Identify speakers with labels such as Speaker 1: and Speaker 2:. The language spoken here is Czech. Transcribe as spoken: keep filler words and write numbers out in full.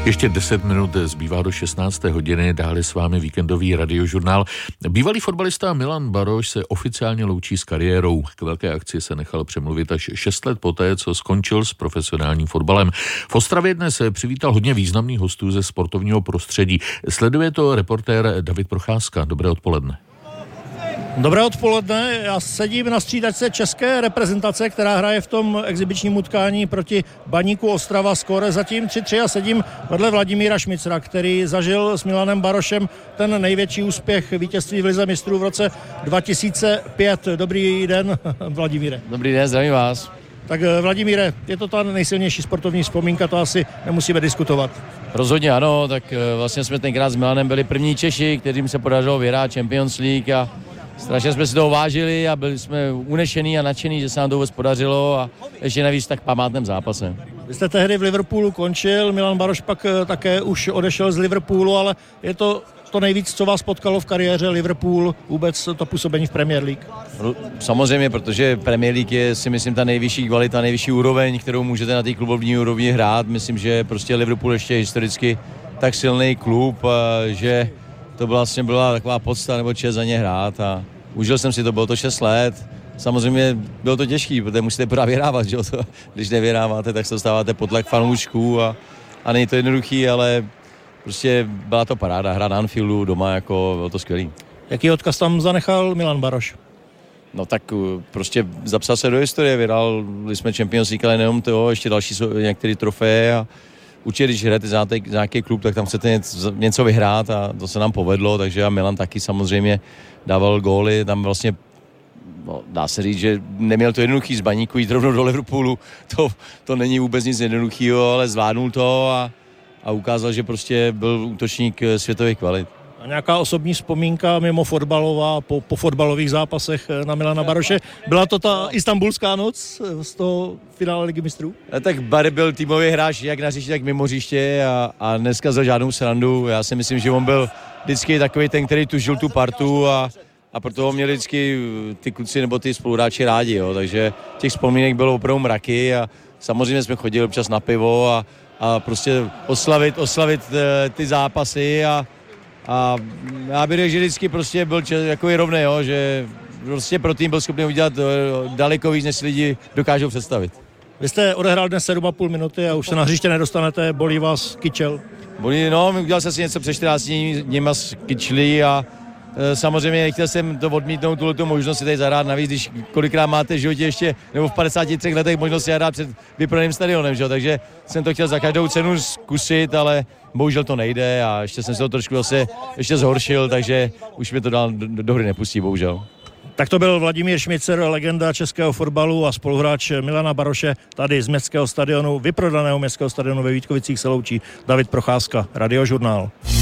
Speaker 1: Ještě deset minut zbývá do šestnácté hodiny, dále s vámi víkendový radiožurnál. Bývalý fotbalista Milan Baroš se oficiálně loučí s kariérou. K velké akci se nechal přemluvit až šest let poté, co skončil s profesionálním fotbalem. V Ostravě dnes přivítal hodně významných hostů ze sportovního prostředí. Sleduje to reportér David Procházka. Dobré odpoledne.
Speaker 2: Dobré odpoledne, já sedím na střídačce české reprezentace, která hraje v tom exibičním utkání proti Baníku Ostrava, skóre zatím tři tři, a sedím vedle Vladimíra Šmicra, který zažil s Milanem Barošem ten největší úspěch vítězství v Lize mistrů v roce dva tisíce pět. Dobrý den, Vladimíre.
Speaker 3: Dobrý den, zdravím vás.
Speaker 2: Tak Vladimíre, je to ta nejsilnější sportovní vzpomínka, to asi nemusíme diskutovat.
Speaker 3: Rozhodně ano, tak vlastně jsme tenkrát s Milanem byli první Češi, kterým se podařilo vyhrát Champions League a strašně jsme si toho vážili a byli jsme unešení a nadšení, že se nám to vůbec podařilo a ještě navíc v tak památném zápase.
Speaker 2: Vy jste tehdy v Liverpoolu končil, Milan Baroš pak také už odešel z Liverpoolu, ale je to to nejvíc, co vás potkalo v kariéře Liverpool, vůbec to působení v Premier League?
Speaker 3: Samozřejmě, protože Premier League je, si myslím, ta nejvyšší kvalita, nejvyšší úroveň, kterou můžete na té klubovní úrovni hrát. Myslím, že prostě Liverpool ještě je historicky tak silný klub, že to vlastně byla taková podsta nebo čest za ně hrát a užil jsem si to, bylo to šest let. Samozřejmě bylo to těžký, protože musíte pořád vyhrávat, že? Když nevyhráváte, tak se dostáváte pod tlak fanoušků a, a není to jednoduchý, ale prostě byla to paráda, hra na Anfieldu doma, jako bylo to skvělý.
Speaker 2: Jaký odkaz tam zanechal Milan Baroš?
Speaker 3: No tak prostě zapsal se do historie, vyhrál jsme Champions League, ale nejenom toho, ještě další některé trofeje a určitě, když hrajete za nějaký klub, tak tam chcete něco, něco vyhrát a to se nám povedlo, takže a Milan taky samozřejmě dával góly, tam vlastně no, dá se říct, že neměl to jednoduchý z Baníku jít rovnou do Liverpoolu, to, to není vůbec nic jednoduchýho, ale zvládnul to a, a ukázal, že prostě byl útočník světových kvalit.
Speaker 2: A nějaká osobní vzpomínka mimo fotbalová, po, po fotbalových zápasech na Milana Baroše? Byla to ta istanbulská noc z toho finále Ligy mistrů?
Speaker 3: A tak Barry byl týmový hráč jak na hřišti, tak mimo hřiště a, a neskazil žádnou srandu. Já si myslím, že on byl vždycky takový ten, který tužil tu partu a, a proto ho měli vždycky ty kluci nebo ty spoluhráči rádi. Jo. Takže těch vzpomínek bylo opravdu mraky a samozřejmě jsme chodili občas na pivo a, a prostě oslavit, oslavit ty zápasy a A já bych řekl, že vždycky prostě byl jako rovný, jo, že prostě pro tým byl schopný udělat daleko víc, než si lidi dokážou představit.
Speaker 2: Vy jste odehrál dnes sedm a půl minuty a už se na hřiště nedostanete, bolí vás kyčel?
Speaker 3: Bolí, no, udělal jsem si něco před čtrnácti dněma s kyčlí a e, samozřejmě nechtěl jsem to odmítnout, tuhletu možnost si tady zahrát, navíc, když kolikrát máte v životě ještě, nebo v padesáti třech letech možnost si zahrát před vyprodaným stadionem, že? Takže jsem to chtěl za každou cenu zkusit, ale bohužel to nejde a ještě jsem se to trošku zase ještě zhoršil, takže už mě to dál do, do hry nepustí, bohužel.
Speaker 2: Tak to byl Vladimír Šmicer, legenda českého fotbalu a spoluhráč Milana Baroše, tady z městského stadionu, vyprodaného městského stadionu ve Vítkovicích se loučí David Procházka, Radiožurnál.